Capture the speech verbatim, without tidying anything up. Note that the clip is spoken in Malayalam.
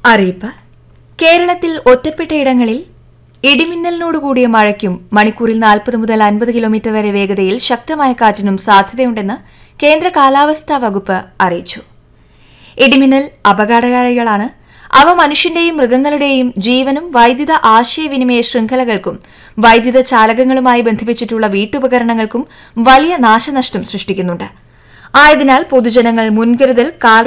അറിയിപ്പ്. കേരളത്തിൽ ഒറ്റപ്പെട്ടയിടങ്ങളിൽ ഇടിമിന്നലിനോടുകൂടിയ മഴയ്ക്കും മണിക്കൂറിൽ നാൽപ്പത് മുതൽ അൻപത് കിലോമീറ്റർ വരെ വേഗതയിൽ ശക്തമായ കാറ്റിനും സാധ്യതയുണ്ടെന്ന് കേന്ദ്ര കാലാവസ്ഥാ വകുപ്പ് അറിയിച്ചു. ഇടിമിന്നൽ അപകടകാരികളാണ്. അവ മനുഷ്യന്റെയും മൃഗങ്ങളുടെയും ജീവനും വൈദ്യുത ആശയവിനിമയ ശൃംഖലകൾക്കും വൈദ്യുത ചാലകങ്ങളുമായി ബന്ധിപ്പിച്ചിട്ടുള്ള വീട്ടുപകരണങ്ങൾക്കും വലിയ നാശനഷ്ടം സൃഷ്ടിക്കുന്നുണ്ട്. ആയതിനാൽ പൊതുജനങ്ങൾ മുൻകരുതൽ